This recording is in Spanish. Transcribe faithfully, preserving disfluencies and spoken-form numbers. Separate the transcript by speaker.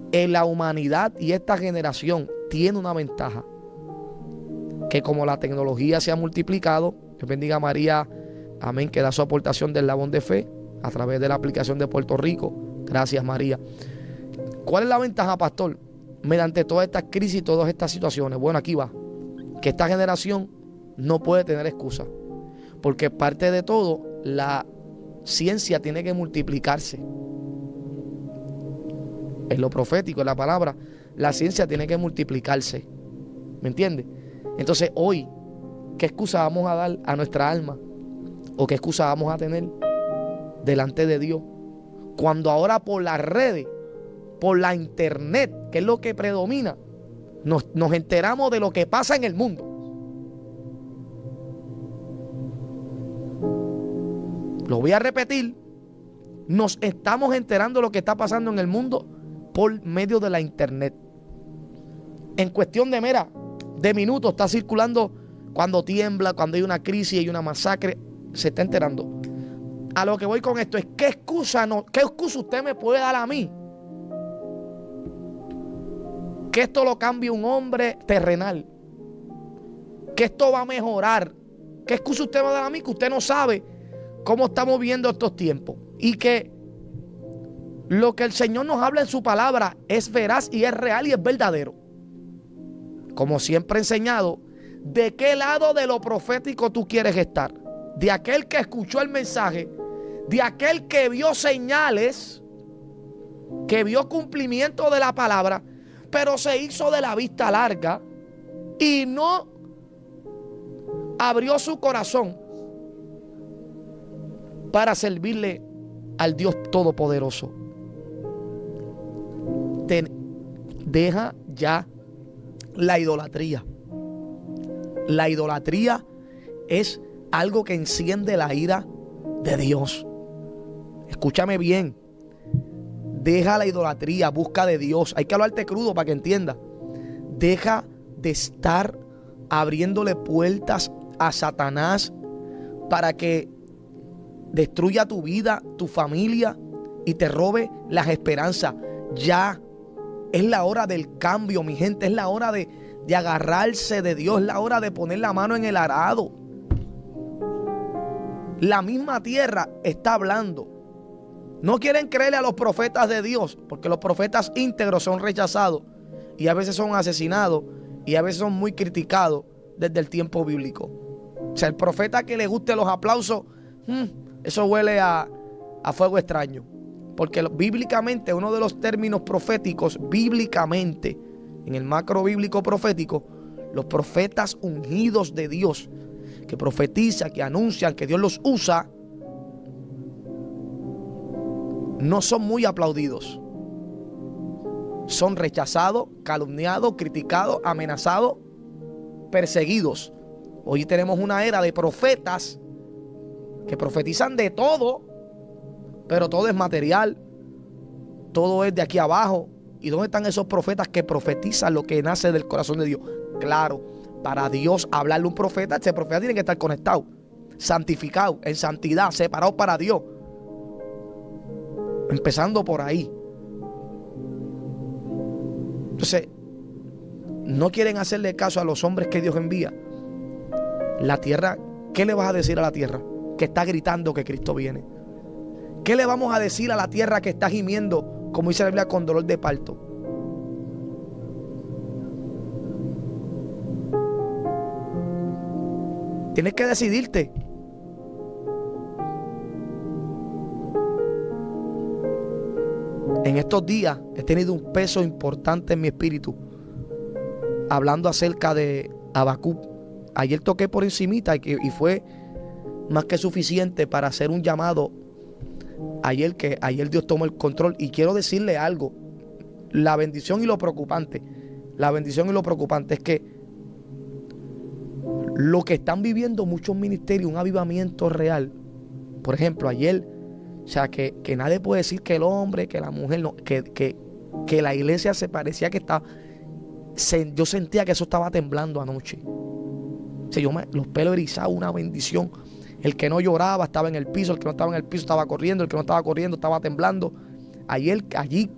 Speaker 1: En la humanidad y esta generación tiene una ventaja, que como la tecnología se ha multiplicado, Dios bendiga a María, amén, que da su aportación del Eslabón de Fe a través de la aplicación de Puerto Rico. Gracias, María. ¿Cuál es la ventaja, pastor? Mediante todas estas crisis y todas estas situaciones, bueno, aquí va, que esta generación no puede tener excusa, porque parte de todo, la ciencia tiene que multiplicarse. En lo profético, en la palabra, la ciencia tiene que multiplicarse. ¿Me entiendes? Entonces hoy, ¿qué excusa vamos a dar a nuestra alma? ¿O qué excusa vamos a tener delante de Dios? Cuando ahora por las redes, por la internet, que es lo que predomina, nos, nos enteramos de lo que pasa en el mundo. Lo voy a repetir. Nos estamos enterando de lo que está pasando en el mundo por medio de la internet. En cuestión de mera, de minutos, está circulando cuando tiembla, cuando hay una crisis, hay una masacre, se está enterando. A lo que voy con esto es, ¿qué excusa, no, qué excusa usted me puede dar a mí? Que esto lo cambie un hombre terrenal. Que esto va a mejorar. ¿Qué excusa usted va a dar a mí que usted no sabe cómo estamos viviendo estos tiempos? Y que lo que el Señor nos habla en su palabra es veraz y es real y es verdadero. Como siempre he enseñado, ¿de qué lado de lo profético tú quieres estar? ¿De aquel que escuchó el mensaje? ¿De aquel que vio señales? ¿Que vio cumplimiento de la palabra? Pero se hizo de la vista larga y no abrió su corazón para servirle al Dios Todopoderoso. Ten, deja ya la idolatría. La idolatría es algo que enciende la ira de Dios. Escúchame bien. Deja la idolatría, busca de Dios. Hay que hablarte crudo para que entiendas. Deja de estar abriéndole puertas a Satanás para que destruya tu vida, tu familia y te robe las esperanzas. Ya es la hora del cambio, mi gente. Es la hora de, de agarrarse de Dios. Es la hora de poner la mano en el arado. La misma tierra está hablando. No quieren creerle a los profetas de Dios, porque los profetas íntegros son rechazados y a veces son asesinados y a veces son muy criticados desde el tiempo bíblico. O sea, el profeta que le guste los aplausos, hmm, eso huele a, a fuego extraño. Porque bíblicamente, uno de los términos proféticos, bíblicamente, en el macro bíblico profético, los profetas ungidos de Dios, que profetizan, que anuncian, que Dios los usa, no son muy aplaudidos. Son rechazados, calumniados, criticados, amenazados, perseguidos. Hoy tenemos una era de profetas que profetizan de todo, pero todo es material, todo es de aquí abajo. ¿Y dónde están esos profetas que profetizan lo que nace del corazón de Dios? Claro, para Dios hablarle a un profeta, ese profeta tiene que estar conectado, santificado, en santidad, separado para Dios. Empezando por ahí. Entonces, no quieren hacerle caso a los hombres que Dios envía. La tierra, ¿qué le vas a decir a la tierra que está gritando que Cristo viene? ¿Qué le vamos a decir a la tierra que está gimiendo, como dice la Biblia, con dolor de parto? Tienes que decidirte. En estos días he tenido un peso importante en mi espíritu, hablando acerca de Habacuc. Ayer toqué por encimita y, y fue más que suficiente para hacer un llamado. Ayer que ayer Dios tomó el control, y quiero decirle algo. La bendición y lo preocupante, la bendición y lo preocupante es que lo que están viviendo muchos ministerios, un avivamiento real. Por ejemplo, ayer, o sea, que, que nadie puede decir que el hombre, que la mujer, no, que, que, que la iglesia se parecía que estaba, se, yo sentía que eso estaba temblando anoche. O sea, yo me, los pelos erizados, una bendición. El que no lloraba estaba en el piso, el que no estaba en el piso estaba corriendo, el que no estaba corriendo estaba temblando. Ayer, allí